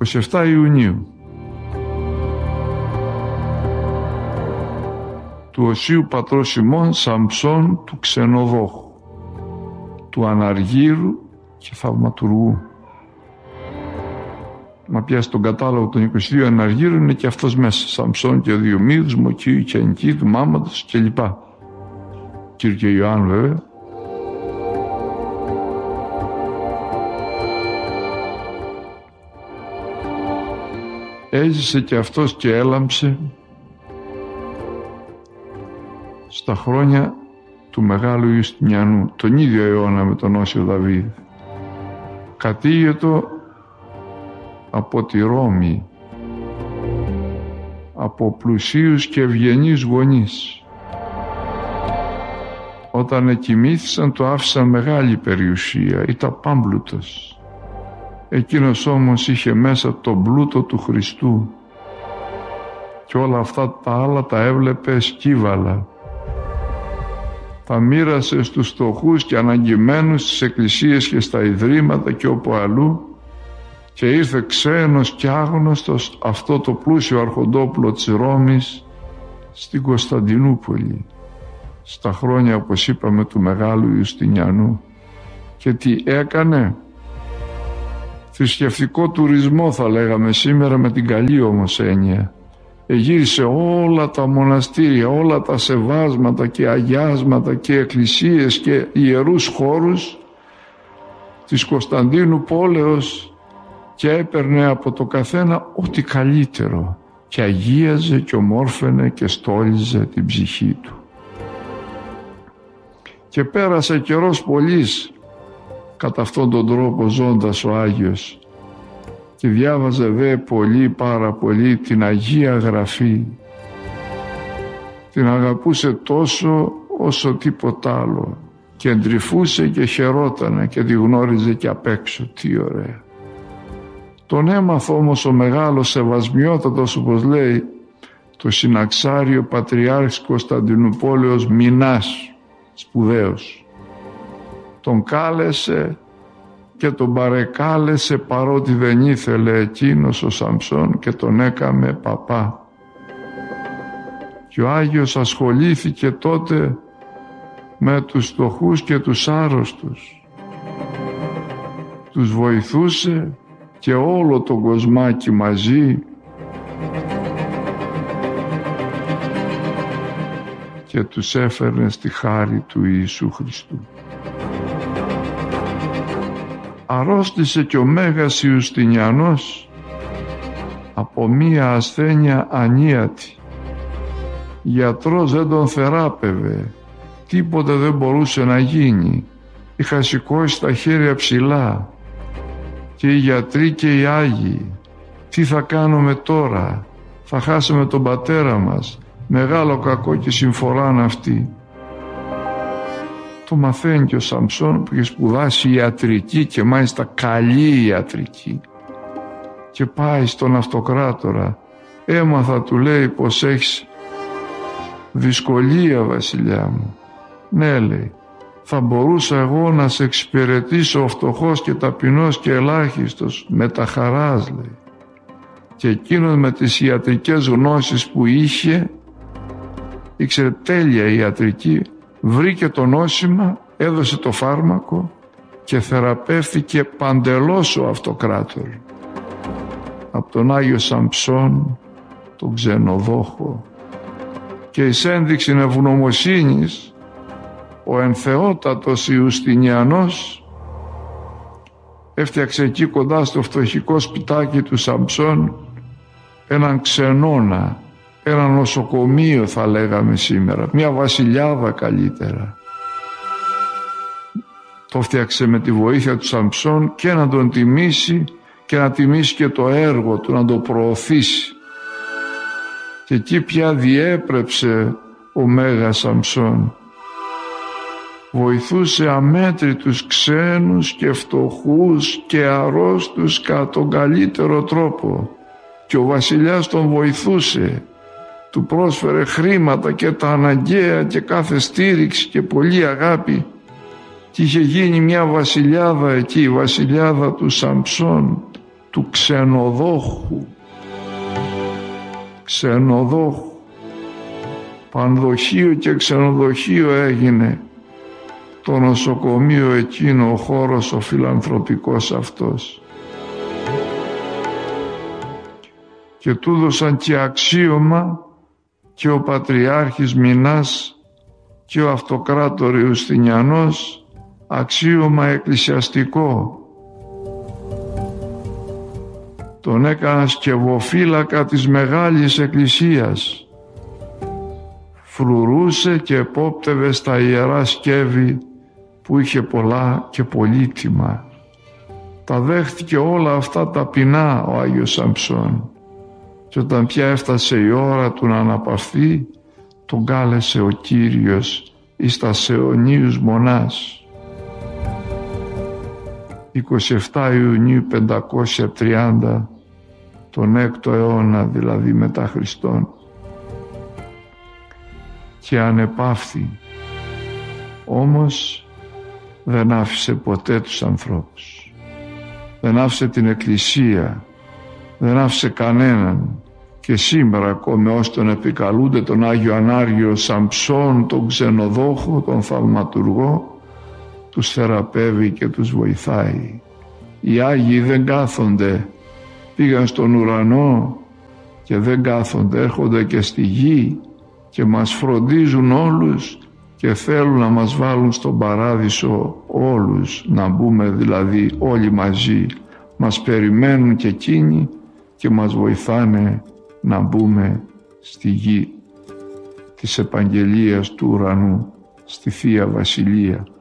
27 Ιουνίου του Οσίου Πατρός ημών Σαμψών του Ξενοδόχου, του Αναργύρου και Θαυματουργού. Μα πιάσει τον κατάλογο των 22 Αναργύρων, είναι και αυτός μέσα. Σαμψών και Διομήδους, Μοκίου και Ανικίδου, Μάματος κλπ. Κύριο και Ιωάννου βέβαια. Έζησε και αυτός και έλαμψε στα χρόνια του Μεγάλου Ιουστινιανού, τον ίδιο αιώνα με τον Όσιο Δαβίδ. Κατήγετο από τη Ρώμη, από πλουσίους και ευγενείς γονείς. Όταν εκοιμήθησαν το άφησαν μεγάλη περιουσία, ήταν πάμπλουτος. Εκείνος όμως είχε μέσα τον πλούτο του Χριστού και όλα αυτά τα άλλα τα έβλεπε σκύβαλα. Τα μοίρασε στους φτωχούς και αναγκημένους στις εκκλησίες και στα ιδρύματα και όπου αλλού, και ήρθε ξένος και άγνωστος αυτό το πλούσιο αρχοντόπουλο της Ρώμης στην Κωνσταντινούπολη, στα χρόνια, όπως είπαμε, του Μεγάλου Ιουστινιανού. Και τι έκανε? Θρησκευτικό τουρισμό θα λέγαμε σήμερα, με την καλή όμως έννοια. Γύρισε όλα τα μοναστήρια, όλα τα σεβάσματα και αγιάσματα και εκκλησίες και ιερούς χώρους της Κωνσταντίνου πόλεως και έπαιρνε από το καθένα ό,τι καλύτερο και αγίαζε και ομόρφαινε και στόλιζε την ψυχή του. Και πέρασε καιρός πολύς κατά αυτόν τον τρόπο ζώντας ο Άγιος και διάβαζε δε πολύ, πάρα πολύ την Αγία Γραφή. Την αγαπούσε τόσο όσο τίποτα άλλο και εντρυφούσε και χαιρότανε και τη γνώριζε και απ' έξω. Τι ωραία! Τον έμαθα όμως ο μεγάλος σεβασμιότατος, όπως λέει το συναξάριο Πατριάρχης Κωνσταντινουπόλεως Μινάς, σπουδαίος. Τον κάλεσε και τον παρεκάλεσε, παρότι δεν ήθελε εκείνος ο Σαμψών, και τον έκαμε παπά. Και ο Άγιος ασχολήθηκε τότε με τους φτωχούς και τους άρρωστους. Τους βοηθούσε και όλο τον κοσμάκι μαζί και τους έφερνε στη χάρη του Ιησού Χριστού. Αρρώστησε και ο Μέγας Ιουστινιανός από μία ασθένεια ανίατη. Γιατρός δεν τον θεράπευε, τίποτε δεν μπορούσε να γίνει. Είχα σηκώσει τα χέρια ψηλά και οι γιατροί και οι Άγιοι. Τι θα κάνουμε τώρα? Θα χάσουμε τον πατέρα μας. Μεγάλο κακό και συμφοράν αυτή. Το μαθαίνει και ο Σαμψών που είχε σπουδάσει ιατρική και μάλιστα καλή ιατρική. Και πάει στον αυτοκράτορα. Έμαθα, του λέει, πως έχεις δυσκολία, βασιλιά μου. Ναι, λέει, θα μπορούσα εγώ να σε εξυπηρετήσω ο φτωχός και ταπεινός και ελάχιστος, με τα χαράς, λέει. Και εκείνος με τις ιατρικές γνώσεις που είχε, ήξερε τέλεια ιατρική, βρήκε το νόσημα, έδωσε το φάρμακο και θεραπεύθηκε παντελώς ο αυτοκράτορ από τον Άγιο Σαμψόν, τον Ξενοδόχο. Και εις ένδειξη ευγνωμοσύνης ο ενθεότατος Ιουστινιανός έφτιαξε εκεί κοντά στο φτωχικό σπιτάκι του Σαμψόν έναν ξενώνα, ένα νοσοκομείο θα λέγαμε σήμερα, μια βασιλιάδα καλύτερα. Το φτιάξε με τη βοήθεια του Σαμψόν και να τον τιμήσει και να τιμήσει και το έργο του, να το προωθήσει. Και εκεί πια διέπρεψε ο Μέγας Σαμψόν. Βοηθούσε αμέτρητους ξένους και φτωχούς και αρρώστους κατά τον καλύτερο τρόπο. Και ο βασιλιάς τον βοηθούσε. Του πρόσφερε χρήματα και τα αναγκαία και κάθε στήριξη και πολλή αγάπη. Και είχε γίνει μια βασιλιάδα εκεί, η βασιλιάδα του Σαμψόν, του ξενοδόχου. Ξενοδόχου. Πανδοχείο και ξενοδοχείο έγινε το νοσοκομείο εκείνο, ο χώρος ο φιλανθρωπικός αυτός. Και του δώσαν και αξίωμα και ο Πατριάρχης Μινάς και ο Αυτοκράτορ Ιουστινιανός, αξίωμα εκκλησιαστικό. Τον έκαναν σκευοφύλακα της Μεγάλης Εκκλησίας. Φρουρούσε και επόπτευε στα ιερά σκεύη που είχε πολλά και πολύτιμα. Τα δέχτηκε όλα αυτά ταπεινά ο Άγιος Σαμψών. Και όταν πια έφτασε η ώρα του να αναπαυθεί, τον κάλεσε ο Κύριος εις τας αιωνίους μονάς. 27 Ιουνίου 530, τον 6ο αιώνα δηλαδή μετά Χριστόν, και ανεπαύθη. Όμως δεν άφησε ποτέ τους ανθρώπους, δεν άφησε την Εκκλησία, δεν άφησε κανέναν. Και σήμερα ακόμη ως τον επικαλούνται τον Άγιο Ανάργυρο Σαμψόν, τον ξενοδόχο, τον θαυματουργό, τους θεραπεύει και τους βοηθάει. Οι Άγιοι δεν κάθονται, πήγαν στον ουρανό και δεν κάθονται, έρχονται και στη γη και μας φροντίζουν όλους και θέλουν να μας βάλουν στον παράδεισο όλους, να μπούμε δηλαδή όλοι μαζί. Μας περιμένουν και εκείνοι και μας βοηθάνε να μπούμε στη γη της επαγγελίας του ουρανού, στη Θεία Βασιλεία.